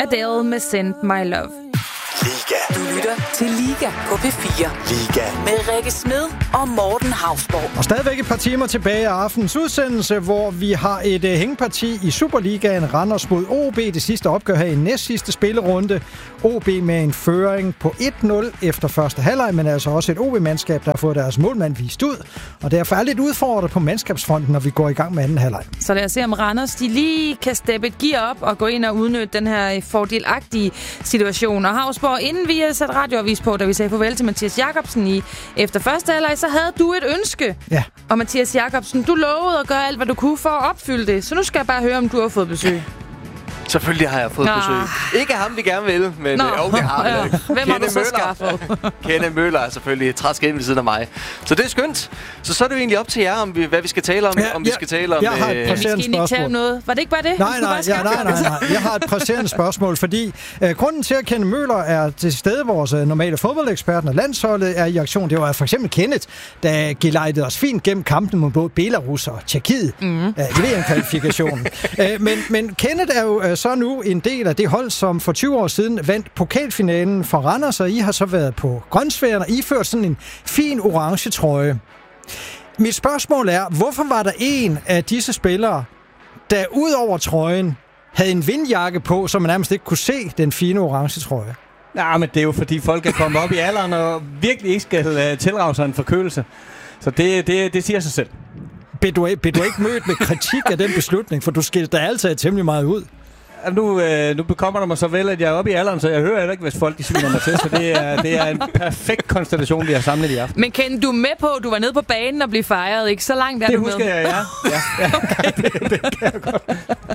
Adele med Send My Love. Liga. Du lytter til Liga på P4. Liga. Med Rikke Smed og Morten Hausborg. Og stadigvæk et par timer tilbage af aftens udsendelse, hvor vi har et hængeparti i Superligaen. Randers mod OB, det sidste opgør her i næst sidste spillerunde. OB med en føring på 1-0 efter første halvleg, men altså også et OB-mandskab, der har fået deres målmand vist ud. Og derfor er lidt udfordret på mandskabsfronten, når vi går i gang med anden halvleg. Så lad os se, om Randers de lige kan steppe et gear op og gå ind og udnytte den her fordelagtige situation. Og Hausborg, inden vi har sat radioavis på, da vi sagde farvel til Mathias Jacobsen efter første halvleg, så havde du et ønske. Ja. Og Mathias Jacobsen, du lovede at gøre alt, hvad du kunne for at opfylde det. Så nu skal jeg bare høre, om du har fået besøg. Selvfølgelig har jeg fået besøg. Ikke ham, vi gerne vil, men det har vi. Hvem har du så skaffet? Kenneth Møller er selvfølgelig træsk ind ved siden af mig. Så det er skønt. Så er det jo egentlig op til jer, hvad vi skal tale om. Vi skal ikke tage noget. Var det ikke bare det? Nej. Jeg har et presserende spørgsmål, fordi grunden til, at Kenneth Møller er til stede, vores normale fodboldekspert, og landsholdet er i aktion, det var for eksempel Kenneth, der gelejtede os fint gennem kampen mod både Belarus og Tjekkiet. Det er en kvalifikation. Men Kenneth er jo så nu en del af det hold, som for 20 år siden vandt pokalfinalen for Randers, og I har så været på Grønsværen, og I førte sådan en fin orange trøje. Mit spørgsmål er, hvorfor var der en af disse spillere, der ud over trøjen havde en vindjakke på, så man nærmest ikke kunne se den fine orange trøje? Nej, men det er jo fordi folk er kommet op i alderen og virkelig ikke skal tilrage sig en forkølelse. Så det siger sig selv. Blev du ikke mødt med kritik af den beslutning, for du skilte dig altid temmelig meget ud? Nu bekommer der mig så vel, at jeg er oppe i alderen, så jeg hører heller ikke, hvis folk de sviner mig til. Så det er en perfekt konstellation, vi har samlet i aften. Men Ken, du er med på, at du var nede på banen og blev fejret, ikke? Så langt er det du med. Det husker jeg, ja. Okay. det kan jeg godt.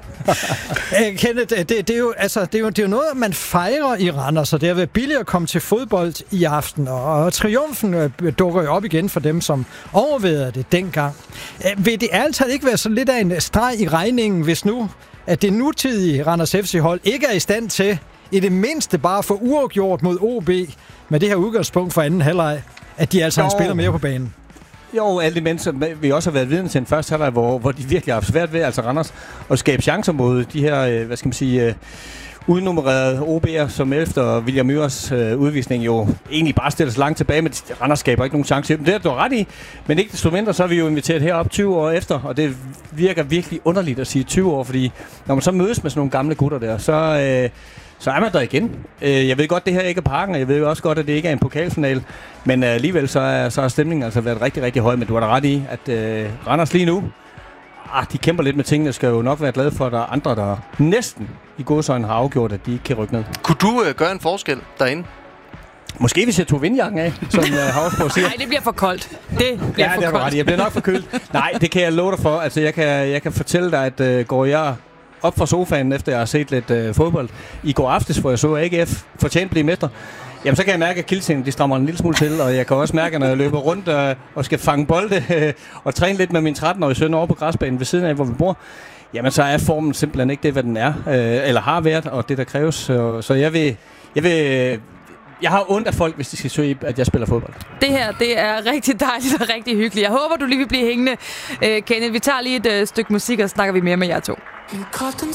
Kenneth, det er jo noget, man fejrer i Randers, så det har været billigt at komme til fodbold i aften, og triumfen dukker jo op igen for dem, som overvejede det dengang. Vil det altid ikke være så lidt af en streg i regningen, hvis nu at det nutidige Randers FC-hold ikke er i stand til i det mindste bare for uafgjort mod OB med det her udgangspunkt for anden halvleg, at de altså spiller mere på banen? Jo, alle de mennesker, vi også har været vidne til en første halvleg, hvor de virkelig har svært ved, altså Randers, at skabe chancer mod de her, udnummererede OB'er, som efter William Møllers udvisning jo egentlig bare stiller sig langt tilbage, men Randers skaber ikke nogen chance. Det er du ret i, men ikke desto mindre, så er vi jo inviteret herop 20 år efter, og det virker virkelig underligt at sige 20 år, fordi når man så mødes med sådan nogle gamle gutter der, så er man der igen. Jeg ved godt, det her ikke er parken, og jeg ved også godt, at det ikke er en pokalfinal, men alligevel så har stemningen altså været rigtig, rigtig høj, men du har da ret i, at Randers lige nu, de kæmper lidt med tingene, skal jo nok være glade for, at der er andre, der næsten i gåseøjne har afgjort, at de ikke kan rykke ned. Kunne du gøre en forskel derinde? Måske hvis jeg tog vindjakken af, som Hausborg siger. Nej, det bliver for koldt. Det bliver for koldt. Jeg bliver nok for kølt. Nej, det kan jeg love dig for. Altså, jeg kan fortælle dig, at går jeg op fra sofaen, efter jeg har set lidt fodbold, i går aftes, hvor jeg så AGF fortjent blive mester, jamen så kan jeg mærke, at kildsingen de strammer en lille smule til, og jeg kan også mærke, når jeg løber rundt og skal fange bolde og træne lidt med min 13-årige søn over på græsbanen ved siden af, hvor vi bor, jamen så er formen simpelthen ikke det, hvad den er, eller har været, og det der kræves. Så jeg har ondt af folk, hvis de skal søge, at jeg spiller fodbold. Det her, det er rigtig dejligt og rigtig hyggeligt. Jeg håber, du lige vil blive hængende, Kenneth. Vi tager lige et stykke musik, og snakker vi mere med jer to. En kraften